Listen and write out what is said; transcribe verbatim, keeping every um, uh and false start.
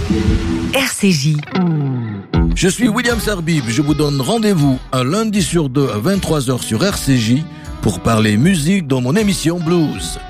R C J. Je suis William Sarbib, je vous donne rendez-vous un lundi sur deux à vingt-trois heures sur R C J pour parler musique dans mon émission Blues.